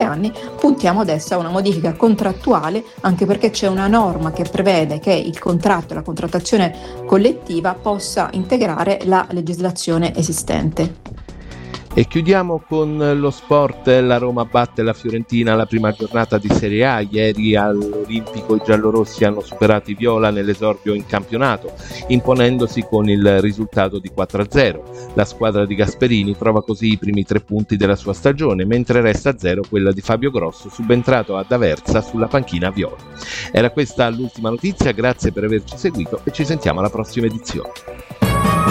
anni, puntiamo adesso a una modifica contrattuale, anche perché c'è una norma che prevede che il contratto, la contrattazione collettiva possa integrare la legislazione esistente. E chiudiamo con lo sport. La Roma batte la Fiorentina alla prima giornata di Serie A. Ieri all'Olimpico i giallorossi hanno superato i viola nell'esordio in campionato, imponendosi con il risultato di 4-0. La squadra di Gasperini trova così i primi 3 punti della sua stagione, mentre resta a 0 quella di Fabio Grosso, subentrato ad Aversa sulla panchina viola. Era questa l'ultima notizia, grazie per averci seguito e ci sentiamo alla prossima edizione.